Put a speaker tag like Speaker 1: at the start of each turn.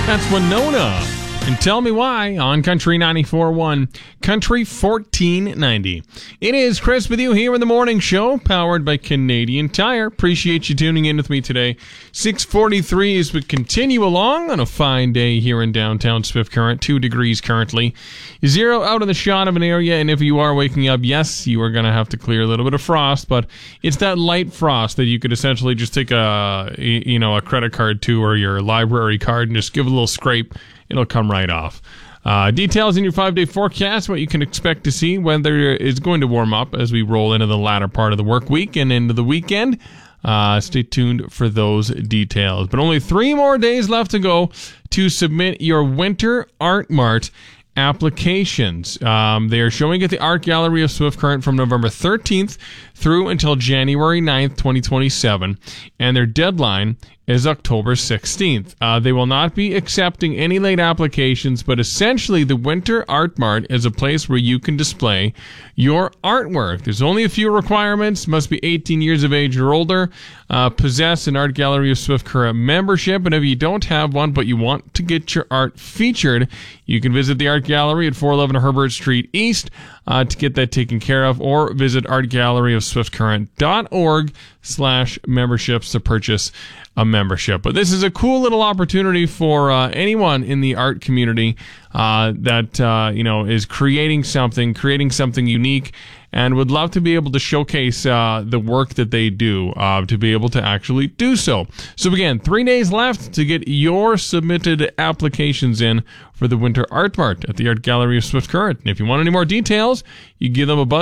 Speaker 1: That's Winona. And Tell Me Why on Country 94.1, Country 1490. It is Chris with you here in the morning show, powered by Canadian Tire. Appreciate you tuning in with me today. 6:43 as we continue along on a fine day here in downtown Swift Current. 2 degrees currently. 0 out of the shot of an area, and if you are waking up, yes, you are going to have to clear a little bit of frost, but it's that light frost that you could essentially just take a credit card to or your library card and just give a little scrape. It'll come right off. Details in your 5-day forecast, what you can expect to see. Weather is going to warm up as we roll into the latter part of the work week and into the weekend. Stay tuned for those details. But only 3 more days left to go to submit your Winter Art Mart applications. They are showing at the Art Gallery of Swift Current from November 13th through until January 9th, 2027. And their deadline is October 16th. They will not be accepting any late applications, but essentially the Winter Art Mart is a place where you can display your artwork. There's only a few requirements. Must be 18 years of age or older, possess an Art Gallery of Swift Current membership, and if you don't have one but you want to get your art featured, you can visit the Art Gallery at 411 Herbert Street East to get that taken care of, or visit artgalleryofswiftcurrent.org/memberships to purchase a membership. But this is a cool little opportunity for anyone in the art community that is creating something unique, and would love to be able to showcase the work that they do, to be able to actually do so. So again, 3 days left to get your submitted applications in for the Winter Art Mart at the Art Gallery of Swift Current. And if you want any more details, you give them a buzz